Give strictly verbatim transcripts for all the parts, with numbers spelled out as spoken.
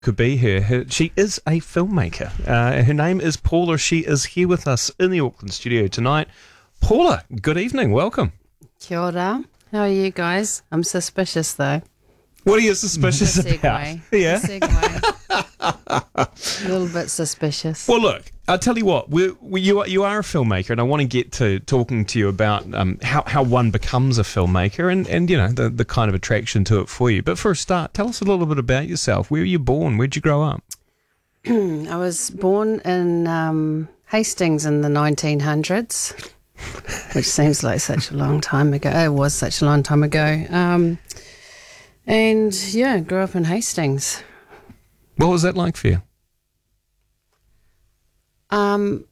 could be her. her she is a filmmaker. Uh, her name is Paula. She is here with us in the Auckland studio tonight. Paula, good evening. Welcome. Kia ora. How are you guys? I'm suspicious though. What are you suspicious The about? segue. Yeah. The segue. A little bit suspicious. Well, look, I'll tell you what. We, we, you, are, you are a filmmaker, and I want to get to talking to you about um, how, how one becomes a filmmaker and, and you know, the, the kind of attraction to it for you. But for a start, tell us a little bit about yourself. Where were you born? Where'd you grow up? I was born in um, Hastings in the nineteen hundreds, which seems like such a long time ago. It was such a long time ago. Um, and, yeah, grew up in Hastings. What was that like for you? Um,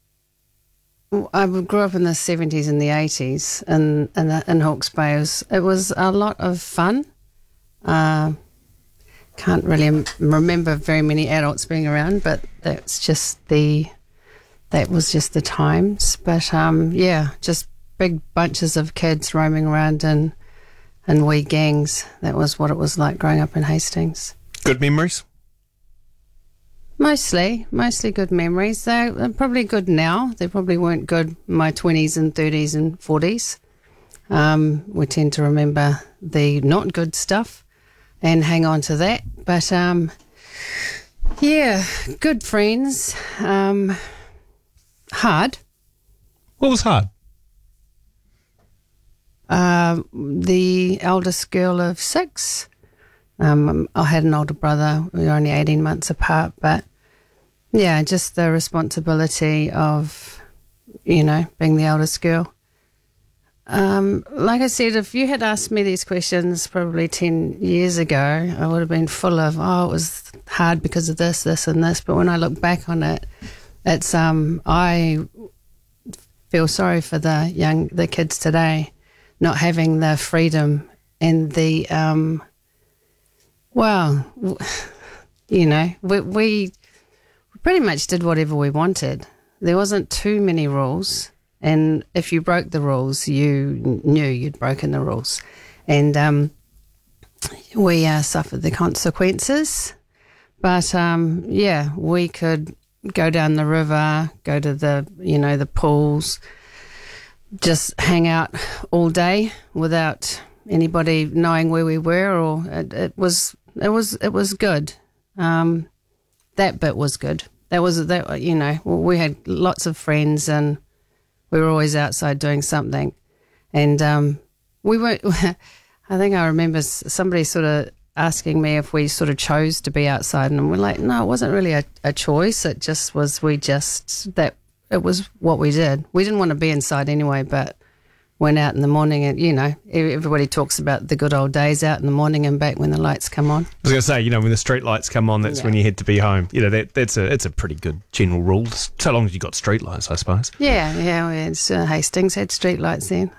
I grew up in the seventies and the eighties in, in, in Hawke's Bay. It was, it was a lot of fun. Uh, can't really m- remember very many adults being around, but that's just the, that was just the times. But um, yeah, just big bunches of kids roaming around in, in wee gangs. That was what it was like growing up in Hastings. Good memories? Mostly, mostly good memories. They're probably good now. They probably weren't good in my twenties and thirties and forties. Um, we tend to remember the not good stuff and hang on to that. But, um, yeah, good friends. Um, hard. What was hard? Uh, the eldest girl of six. Um, I had an older brother. We were only eighteen months apart, but yeah, just the responsibility of, you know, being the eldest girl. Um, like I said, if you had asked me these questions probably ten years ago, I would have been full of, oh, it was hard because of this, this and this. But when I look back on it, it's, um, I feel sorry for the young, the kids today not having the freedom and the, um, well, you know, we, we pretty much did whatever we wanted. There wasn't too many rules, and if you broke the rules, you knew you'd broken the rules. And um, we uh, suffered the consequences. But, um, yeah, we could go down the river, go to the, you know, the pools, just hang out all day without anybody knowing where we were, or it, it was it was it was good. Um, that bit was good. That was that you know we had lots of friends and we were always outside doing something, and um, we weren't. I think I remember somebody sort of asking me if we sort of chose to be outside, and we're like, no, it wasn't really a, a choice. It just was. We just that it was what we did. We didn't want to be inside anyway, but went out in the morning, and you know, everybody talks about the good old days out in the morning and back when the lights come on. I was going to say, you know, when the street lights come on, that's Yeah. when you head to be home. You know, that that's a it's a pretty good general rule, so long as you got street lights, I suppose. Yeah, yeah. We had, uh, Hastings had street lights then.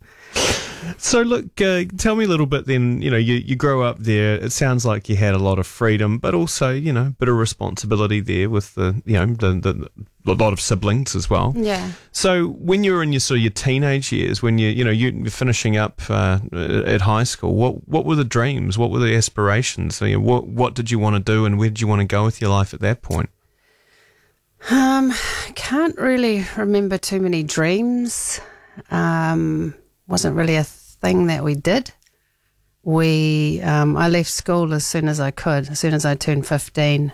So look, uh, tell me a little bit then, you know, you, you grow up there, it sounds like you had a lot of freedom, but also, you know, a bit of responsibility there with the, you know, the, the, a lot of siblings as well. Yeah. So when you were in your sort of your teenage years, when you, you know, you're finishing up uh, at high school, what what were the dreams? What were the aspirations? You know, what, what did you want to do and where did you want to go with your life at that point? Um, can't really remember too many dreams. Um, wasn't really a thing that we did. We, um, I left school as soon as I could, as soon as I turned fifteen,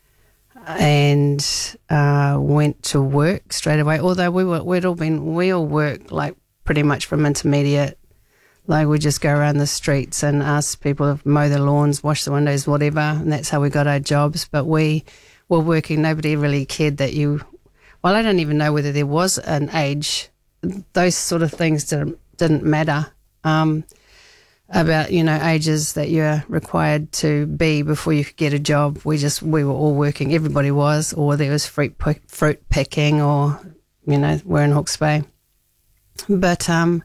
and uh, went to work straight away. Although we were, we'd all been, we all worked like pretty much from intermediate. Like we just go around the streets and ask people to mow the lawns, wash the windows, whatever, and that's how we got our jobs. But we were working. Nobody really cared that you. Well, I don't even know whether there was an age. Those sort of things didn't didn't matter. Um, about, you know, ages that you're required to be before you could get a job. We just, we were all working. Everybody was, or there was fruit, fruit picking, or, you know, we're in Hawke's Bay. But um,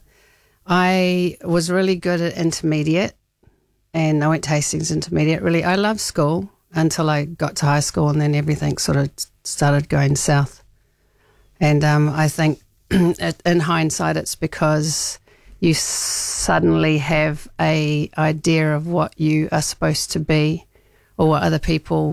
I was really good at intermediate, and I went to Hastings Intermediate. Really, I loved school until I got to high school, and then everything sort of started going south. And um, I think in hindsight, it's because you suddenly have a idea of what you are supposed to be or what other people